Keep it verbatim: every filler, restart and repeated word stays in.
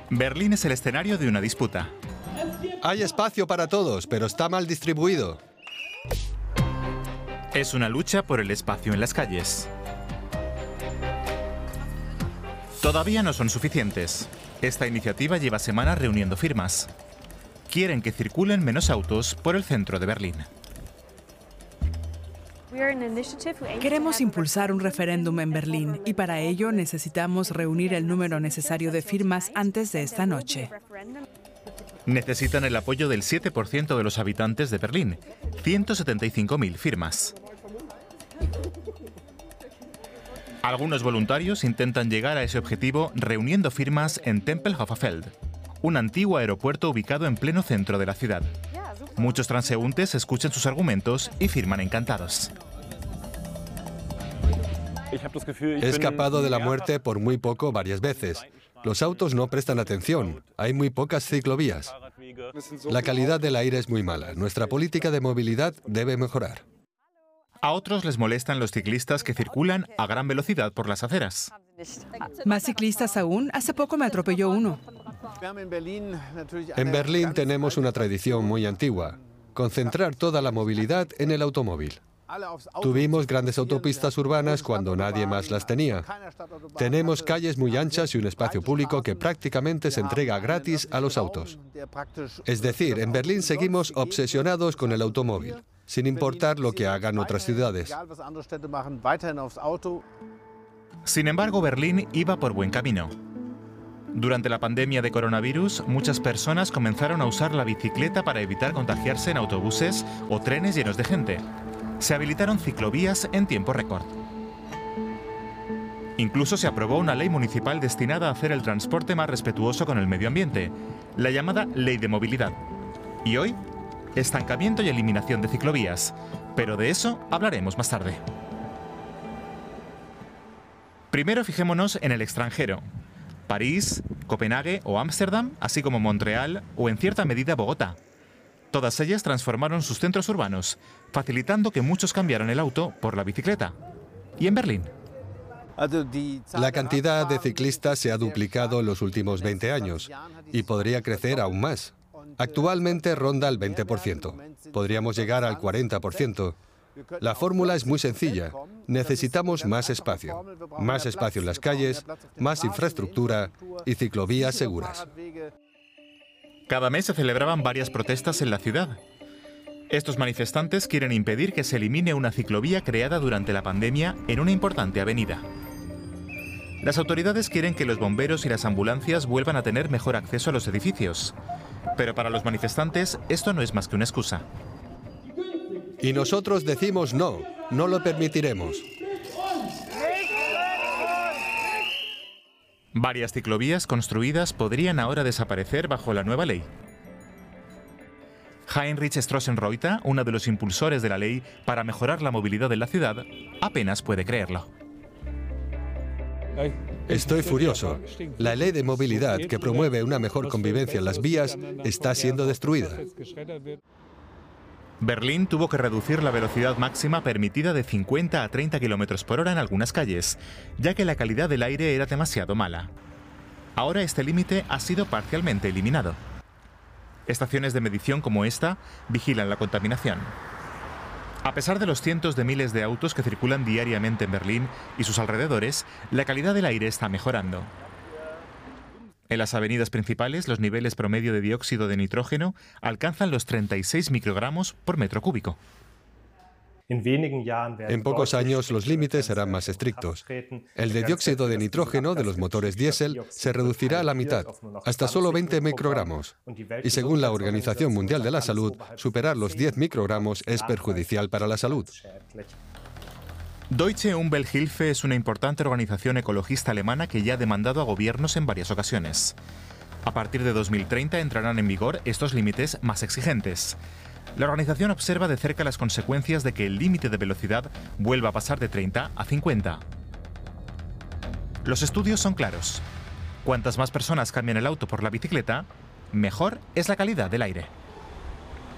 Berlín es el escenario de una disputa. Hay espacio para todos, pero está mal distribuido. Es una lucha por el espacio en las calles. Todavía no son suficientes. Esta iniciativa lleva semanas reuniendo firmas. Quieren que circulen menos autos por el centro de Berlín. Queremos impulsar un referéndum en Berlín y para ello necesitamos reunir el número necesario de firmas antes de esta noche. Necesitan el apoyo del siete por ciento de los habitantes de Berlín, ciento setenta y cinco mil firmas. Algunos voluntarios intentan llegar a ese objetivo reuniendo firmas en Tempelhofer Feld, un antiguo aeropuerto ubicado en pleno centro de la ciudad. Muchos transeúntes escuchan sus argumentos y firman encantados. He escapado de la muerte por muy poco varias veces. Los autos no prestan atención. Hay muy pocas ciclovías. La calidad del aire es muy mala. Nuestra política de movilidad debe mejorar. A otros les molestan los ciclistas que circulan a gran velocidad por las aceras. ¿Más ciclistas aún? Hace poco me atropelló uno. En Berlín tenemos una tradición muy antigua: concentrar toda la movilidad en el automóvil. Tuvimos grandes autopistas urbanas cuando nadie más las tenía. Tenemos calles muy anchas y un espacio público que prácticamente se entrega gratis a los autos. Es decir, en Berlín seguimos obsesionados con el automóvil, sin importar lo que hagan otras ciudades. Sin embargo, Berlín iba por buen camino. Durante la pandemia de coronavirus, muchas personas comenzaron a usar la bicicleta para evitar contagiarse en autobuses o trenes llenos de gente. Se habilitaron ciclovías en tiempo récord. Incluso se aprobó una ley municipal destinada a hacer el transporte más respetuoso con el medio ambiente, la llamada Ley de Movilidad. Y hoy, estancamiento y eliminación de ciclovías. Pero de eso hablaremos más tarde. Primero fijémonos en el extranjero. París, Copenhague o Ámsterdam, así como Montreal o en cierta medida Bogotá. Todas ellas transformaron sus centros urbanos, facilitando que muchos cambiaran el auto por la bicicleta. ¿Y en Berlín? La cantidad de ciclistas se ha duplicado en los últimos veinte años y podría crecer aún más. Actualmente ronda el veinte por ciento. Podríamos llegar al cuarenta por ciento. La fórmula es muy sencilla. Necesitamos más espacio. Más espacio en las calles, más infraestructura y ciclovías seguras. Cada mes se celebraban varias protestas en la ciudad. Estos manifestantes quieren impedir que se elimine una ciclovía creada durante la pandemia en una importante avenida. Las autoridades quieren que los bomberos y las ambulancias vuelvan a tener mejor acceso a los edificios. Pero para los manifestantes esto no es más que una excusa. Y nosotros decimos no, no lo permitiremos. Varias ciclovías construidas podrían ahora desaparecer bajo la nueva ley. Heinrich Strossenreuter, uno de los impulsores de la ley para mejorar la movilidad en la ciudad, apenas puede creerlo. Estoy furioso. La ley de movilidad, que promueve una mejor convivencia en las vías, está siendo destruida. Berlín tuvo que reducir la velocidad máxima permitida de cincuenta a treinta kilómetros por hora en algunas calles, ya que la calidad del aire era demasiado mala. Ahora este límite ha sido parcialmente eliminado. Estaciones de medición como esta vigilan la contaminación. A pesar de los cientos de miles de autos que circulan diariamente en Berlín y sus alrededores, la calidad del aire está mejorando. En las avenidas principales, los niveles promedio de dióxido de nitrógeno alcanzan los treinta y seis microgramos por metro cúbico. En pocos años los límites serán más estrictos. El de dióxido de nitrógeno de los motores diésel se reducirá a la mitad, hasta solo veinte microgramos. Y según la Organización Mundial de la Salud, superar los diez microgramos es perjudicial para la salud. Deutsche Umwelthilfe es una importante organización ecologista alemana que ya ha demandado a gobiernos en varias ocasiones. A partir de dos mil treinta entrarán en vigor estos límites más exigentes. La organización observa de cerca las consecuencias de que el límite de velocidad vuelva a pasar de treinta a cincuenta. Los estudios son claros. Cuantas más personas cambian el auto por la bicicleta, mejor es la calidad del aire.